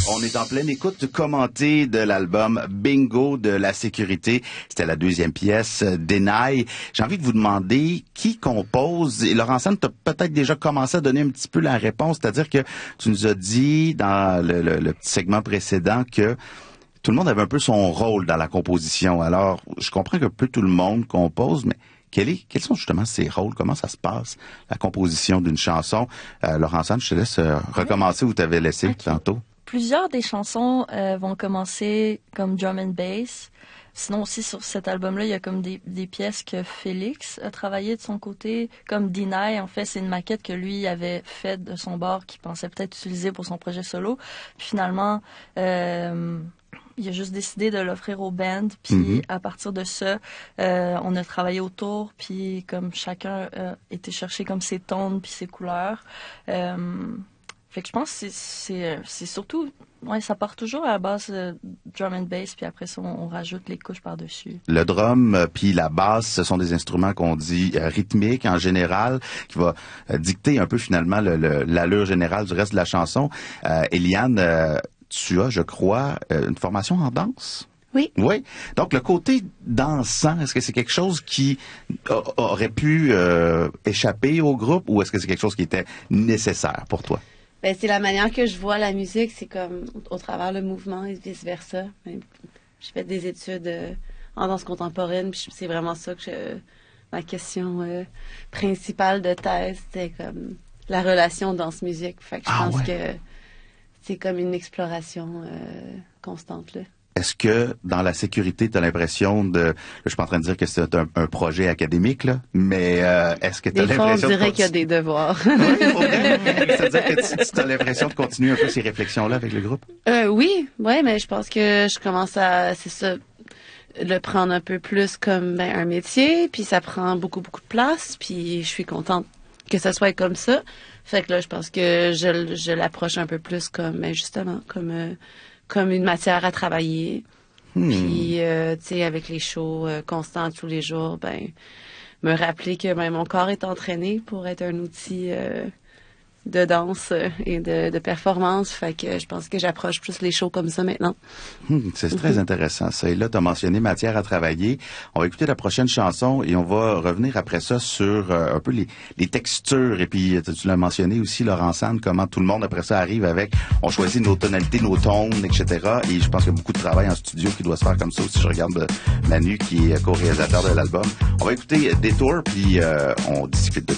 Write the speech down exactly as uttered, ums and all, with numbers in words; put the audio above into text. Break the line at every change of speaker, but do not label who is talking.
On est en pleine écoute commentée de l'album Bingo de La Sécurité. C'était la deuxième pièce, Deny. J'ai envie de vous demander qui compose. Et Laurent-Sane, tu as peut-être déjà commencé à donner un petit peu la réponse, c'est-à-dire que tu nous as dit dans le, le, le petit segment précédent que tout le monde avait un peu son rôle dans la composition. Alors, je comprends qu'un peu tout le monde compose, mais Quel est, quels sont justement ces rôles? Comment ça se passe, la composition d'une chanson? Euh, Laurent-Sane, je te laisse euh, recommencer où tu avais laissé okay. tantôt.
Plusieurs des chansons euh, vont commencer comme drum and bass. Sinon aussi sur cet album-là, il y a comme des, des pièces que Félix a travaillé de son côté. Comme Deny, en fait, c'est une maquette que lui avait faite de son bord qu'il pensait peut-être utiliser pour son projet solo. Puis finalement... Euh, il a juste décidé de l'offrir au band, puis mm-hmm. à partir de ça, euh, on a travaillé autour, puis comme chacun a été chercher comme ses tons puis ses couleurs. Euh, fait que je pense que c'est, c'est, c'est surtout, ouais, ça part toujours à la base euh, drum and bass, puis après ça, on, on rajoute les couches par-dessus.
Le drum euh, puis la basse, ce sont des instruments qu'on dit euh, rythmiques en général, qui va euh, dicter un peu finalement le, le, l'allure générale du reste de la chanson. Euh, Eliane, euh, tu as, je crois, une formation en danse?
Oui.
Oui. Donc, le côté dansant, est-ce que c'est quelque chose qui a, aurait pu euh, échapper au groupe ou est-ce que c'est quelque chose qui était nécessaire pour toi?
Ben, c'est la manière que je vois la musique, c'est comme au travers le mouvement et vice-versa. Ben, j'ai fait des études euh, en danse contemporaine, puis c'est vraiment ça que je, ma question euh, principale de thèse, c'était comme la relation danse-musique. Fait que je
ah,
pense
ouais.
que c'est comme une exploration euh, constante, là.
Est-ce que, dans La Sécurité, tu as l'impression de... Je suis pas en train de dire que c'est un, un projet académique, là, mais euh, est-ce que tu as l'impression...
Des fois, on dirait
de...
qu'il y a des devoirs.
Oui, pour vrai. C'est-à-dire que tu, tu as l'impression de continuer un peu ces réflexions-là avec le groupe?
Euh, oui, ouais, mais je pense que je commence à... C'est ça, le prendre un peu plus comme ben, un métier, puis ça prend beaucoup, beaucoup de place, puis je suis contente que ça soit comme ça. Fait que là, je pense que je, je l'approche un peu plus comme, ben, justement, comme, euh, comme une matière à travailler. Hmm. Puis, euh, tu sais, avec les shows euh, constants tous les jours, ben, me rappeler que ben, mon corps est entraîné pour être un outil euh, de danse et de, de performance. Fait que je pense que j'approche plus les shows comme ça maintenant.
Hum, c'est très intéressant ça. Et là, tu as mentionné matière à travailler. On va écouter la prochaine chanson et on va revenir après ça sur euh, un peu les, les textures. Et puis, tu l'as mentionné aussi, Laurent-Sane, comment tout le monde après ça arrive avec, on choisit nos tonalités, nos tons, et cetera. Et je pense qu'il y a beaucoup de travail en studio qui doit se faire comme ça aussi. Je regarde euh, Manu qui est co-réalisateur de l'album. On va écouter Détour, puis euh, on discute de